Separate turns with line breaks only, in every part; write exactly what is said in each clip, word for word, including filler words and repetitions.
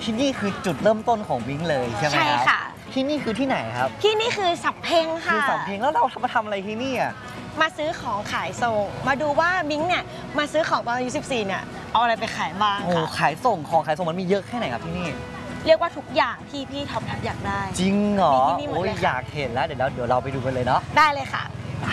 ที่นี่คือจุดเริ่มต้นของมิ้งเลยใช่ไหมครับใช่ค่ะที่นี่คือที่ไหนครับ
ที่นี่คือสำเพ็งค่ะ
คือสำเพ็งแล้วเรามาทำอะไรที่นี่อ่ะ
มาซื้อของขายส่งมาดูว่ามิ้งเนี่ยมาซื้อของตอนอายุสิบสี่เนี่ยเอาอะไรไปขายบ้างค่ะโอ้
ขายส่งของขายส่งมันมีเยอะแค่ไหนครับที่นี่
เรียกว่าทุกอย่างที่พี่ท็อปทับอยากได้
จริงเหรอโอ้ยอยากเห็นแล้วเดี๋ยวเราเดี๋ยวเราไปดูกันเลยเนาะ
ได้เลยค่ะ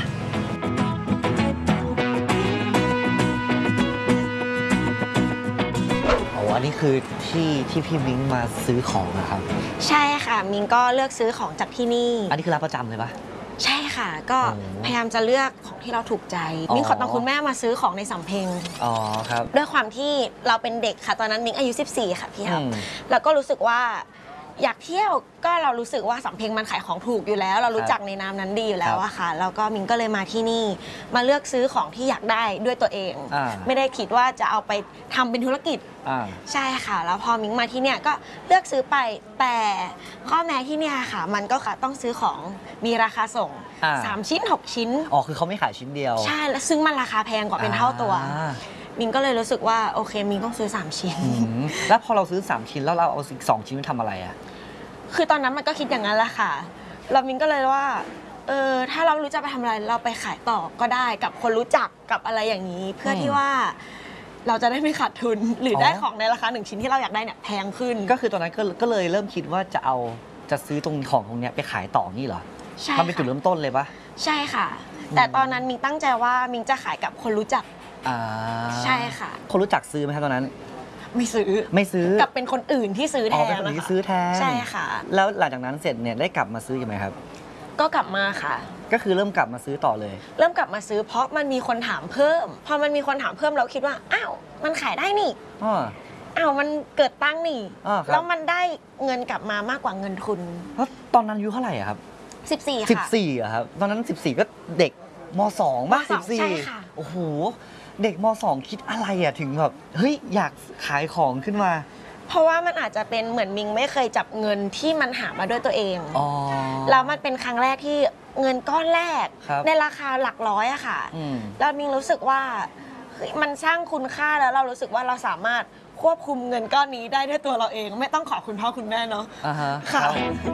อันนี้คือที่ที่พี่มิ้งมาซื้อของนะครับ
ใช่ค่ะมิ้งก็เลือกซื้อของจากที่นี่
อันนี้คือร้านประจำเลยปะ
ใช่ค่ะก็พยายามจะเลือกของที่เราถูกใจมิ้งขอตามคุณแม่มาซื้อของในสำเพ็ง
อ๋อครับ
ด้วยความที่เราเป็นเด็กค่ะตอนนั้นมิ้งอายุสิบสี่ค่ะพี่ครับแล้วก็รู้สึกว่าอยากเที่ยวก็เรารู้สึกว่าสำเพ็งมันขายของถูกอยู่แล้วเรารู้จักในนามนั้นดีอยู่แล้วอะค่ะแล้วก็มิ้งก็เลยมาที่นี่มาเลือกซื้อของที่อยากได้ด้วยตัวเองไม่ได้คิดว่าจะเอาไปทำเป็นธุรกิจใช่ค่ะแล้วพอมิ้งมาที่เนี่ยก็เลือกซื้อไปแต่ข้อแม้ที่เนี่ยค่ะมันก็ค่ะต้องซื้อของมีราคาส่งสามชิ้นหกชิ้น
อ๋อคือเขาไม่ขายชิ้นเดียว
ใช่แล้วซึ่งมันราคาแพงกว่าเป็นเท่าตัวมิ้งก็เลยรู้สึกว่าโอเคมิ้งต้องซื้อสามชิ้น
แล้วพอเราซื้อสามชิ้นแล้วเราเอาสองชิ้นไปทำอะไรอะ
คือตอนนั้นมันก็คิดอย่างนั้นแหละค่ะเรามิ้งก็เลยว่าเออถ้าเรารู้จะไปทำอะไรเราไปขายต่อก็ได้กับคนรู้จักกับอะไรอย่างนี้เพื่อที่ว่าเราจะได้ไม่ขาดทุนหรือได้ของในราคาหนึ่งชิ้นที่เราอยากได้เนี่ยแพงขึ้น
ก็คือตอนนั้นก็เลยเริ่มคิดว่าจะเอาจะซื้อตรงของตรงเนี้ยไปขายต่อนี่เหรอใช่มันเป็นจุดเริ่มต้นเลยปะ
ใช่ค่ะแต่ตอนนั้นมิ้งตั้งใจว่ามิ้งจะขายกับคนรู้จัก
อ่า
ใช่ค่ะ
คนรู้จักซื้อไหมครับตอนนั้น
ไม่ซื้อ
ไม่ซื้อ
กับเป็นคนอื่นที่ซื้อแทน
เป็นคนที่ซื้อแทน
ใช่ค่ะ
แล้วหลังจากนั้นเสร็จเนี่ยได้กลับมาซื้อไหมครับ
ก็กลับมาค่ะ
ก็คือเริ่มกลับมาซื้อต่อเลย
เริ่มกลับมาซื้อเพราะมันมีคนถามเพิ่มพอมันมีคนถามเพิ่มเราคิดว่าอ้าวมันขายได้นี่อ้าวมันเกิดตั้งนี่แล้วมันได้เงินกลับมามากกว่าเงินทุน
แล้วตอนนั้นอายุเท่าไหร่ครับ
สิบสี่ค่ะ
สิบสี่อะครับตอนนั้นสิบสี่ก็เด็กมสองป่ะสิบสี่โอ้โหเด็กมสองคิดอะไรอะถึงแบบเฮ้ยอยากขายของขึ้นมา
เพราะว่ามันอาจจะเป็นเหมือนมิงไม่เคยจับเงินที่มันหามาด้วยตัวเองแล้วมันเป็นครั้งแรกที่เงินก้อนแรกในราคาหลักร้อยอะค่ะแล้วมิงรู้สึกว่ามันสร้างคุณค่าแล้วเรารู้สึกว่าเราสามารถควบคุมเงินก้อนนี้ได้ด้วยตัวเราเองไม่ต้องขอคุณพ่อคุณแม่เนาะ
ค่ะ